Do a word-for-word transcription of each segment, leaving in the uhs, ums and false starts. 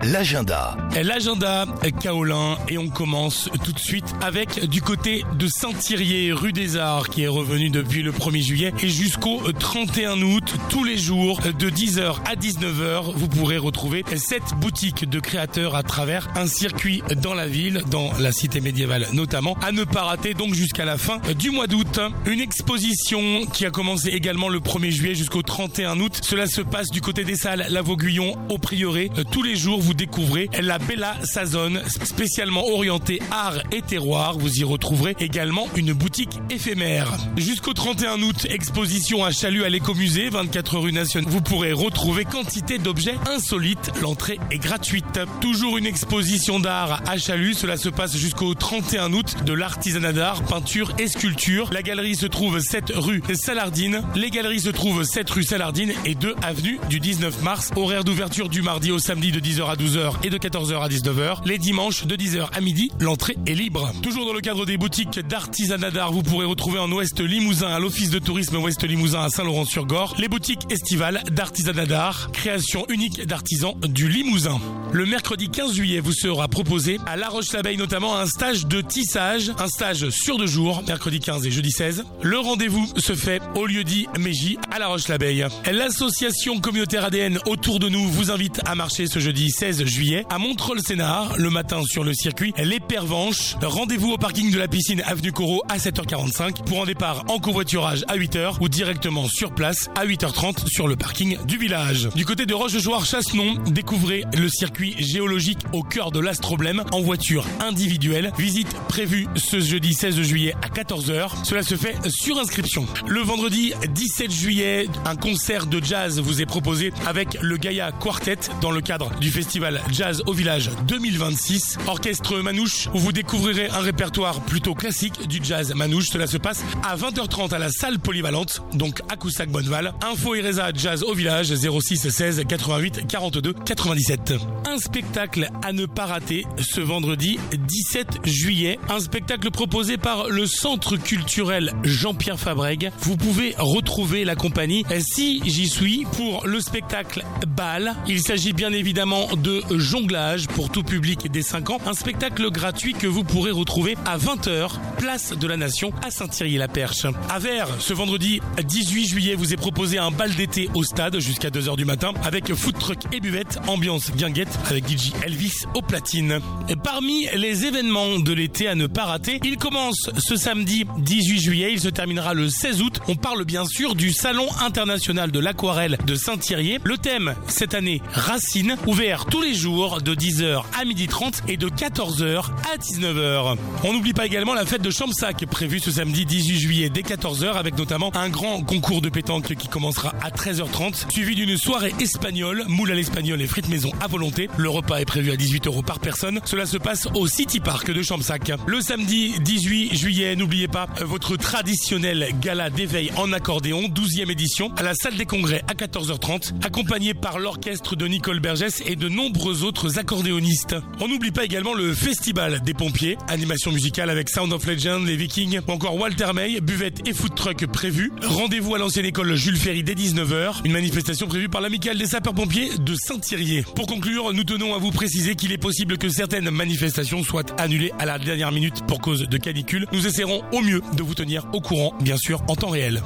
l'agenda. L'agenda Kaolin, et on commence tout de suite avec du côté de Saint-Thirier, rue des Arts, qui est revenu depuis le premier juillet et jusqu'au trente et un août, tous les jours de dix heures à dix-neuf heures, vous pourrez retrouver cette boutique de créateurs à travers un circuit dans la ville, dans la cité médiévale notamment, à ne pas rater donc jusqu'à la fin du mois d'août. Une exposition qui a commencé également le premier juillet jusqu'au trente et un août. Cela se passe du côté des salles La Vauguyon au Prieuré. Tous les jours, vous découvrez la Bella Sazone, spécialement orientée art et terroir. Vous y retrouverez également une boutique éphémère. Jusqu'au trente et un août, exposition à Chalut à l'écomusée, vingt-quatre rue Nationale. Vous pourrez retrouver quantité d'objets insolites. L'entrée est gratuite. Toujours une exposition d'art à Chalut. Cela se passe jusqu'au trente et un août, de l'artisanat d'art, peinture et sculpture. La galerie se trouve sept rue Salardine. Les galeries se trouvent sept rue Salardine et deux avenue du dix-neuf mars. Horaire d'ouverture du mardi au samedi de dix heures à douze heures et de quatorze heures à dix-neuf heures. Les dimanches de dix heures à midi, l'entrée est libre. Toujours dans le cadre des boutiques d'artisanat d'art, vous pourrez retrouver en Ouest Limousin, à l'office de tourisme Ouest Limousin à Saint-Laurent-sur-Gorre, les boutiques estivales d'artisanat d'art, création unique d'artisans du Limousin. Le mercredi quinze juillet vous sera proposé à La Roche-l'Abeille notamment un stage de tissage, un stage sur deux jours, mercredi quinze et jeudi seize. Le rendez-vous se fait au lieu-dit Mégy à La Roche-l'Abeille. L'association communautaire A D N Autour de nous vous invite à marcher ce jeudi seize juillet à Montreuil-Sénard, le matin sur le circuit Les Pervenches. Rendez-vous au parking de la piscine avenue Corot à sept heures quarante-cinq pour un départ en covoiturage à huit heures ou directement sur place à huit heures trente sur le parking du village. Du côté de Rochechouart-Chassenon, découvrez le circuit géologique au cœur de l'Astroblème en voiture individuelle. Visite prévue ce jeudi seize juillet à quatorze heures. Cela se fait sur inscription. Le vendredi dix-sept juillet, un concert de jazz vous est proposé avec le Gaïa Quartet dans le cadre du festival Jazz au Village deux mille vingt-six. Orchestre Manouche, où vous découvrirez un répertoire plutôt classique du jazz Manouche. Cela se passe à vingt heures trente à la salle polyvalente, donc à Coussac-Bonneval. Info Ereza Jazz au Village zéro six seize quatre-vingt-huit quarante-deux quatre-vingt-dix-sept. Un spectacle à ne pas rater ce vendredi dix-sept juillet. Un spectacle proposé par le Centre culturel Jean-Pierre Fabrègue. Vous pouvez retrouver la compagnie Si j'y suis pour le spectacle Bal. Il s'agit bien évidemment de jonglage pour tout public des cinq ans. Un spectacle gratuit que vous pourrez retrouver à vingt heures, place de la Nation à Saint-Thirier-la-Perche. À Vers, ce vendredi dix-huit juillet, vous est proposé un bal d'été au stade jusqu'à deux heures du matin avec food truck et buvette, ambiance guinguette avec D J Elvis au platine. Et parmi les événements de l'été à ne pas rater, il commence ce samedi dix-huit juillet, il se terminera le seize août. On parle bien sûr du Salon international de l'aquarelle de Saint-Thirier. Le thème cette année, Racine, ouvert tous les jours de dix heures à midi trente et de quatorze heures à dix-neuf heures. On n'oublie pas également la fête de Champsac prévue ce samedi dix-huit juillet dès quatorze heures avec notamment un grand concours de pétanque qui commencera à treize heures trente, suivi d'une soirée espagnole, moule à l'espagnol et frites maison à volonté. Le repas est prévu à dix-huit euros par personne. Cela se passe au City Park de Champsac. Le samedi dix-huit juillet, n'oubliez pas votre traditionnel gala d'éveil en accordéon, douzième édition, à la salle des congrès à quatorze heures trente, accompagné par l'orchestre de Nicole Bergès et de nombreux autres accordéonistes. On n'oublie pas également le festival des pompiers, animation musicale avec Sound of Legend, les Vikings ou encore Walter May, buvette et food truck prévus. Rendez-vous à l'ancienne école Jules Ferry dès dix-neuf heures, une manifestation prévue par l'amicale des sapeurs-pompiers de Saint-Thirier. Pour conclure, nous tenons à vous préciser qu'il est possible que certaines manifestations soient annulées à la dernière minute pour cause de canicule. Nous essaierons au mieux de vous tenir au courant, bien sûr, en temps réel.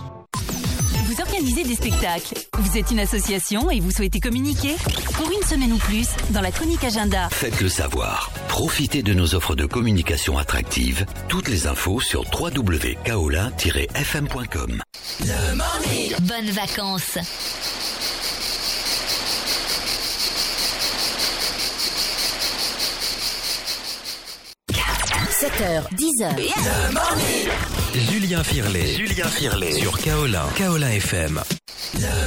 Vous organisez des spectacles, vous êtes une association et vous souhaitez communiquer? Pour une semaine ou plus, dans la chronique agenda. Faites-le savoir. Profitez de nos offres de communication attractives. Toutes les infos sur w w w point kaolin tiret f m point com. Le morning. Bonnes vacances. sept heures, dix heures. Le morning. Julien Firlet. Julien Firlet. Sur Kaolin. Kaolin F M.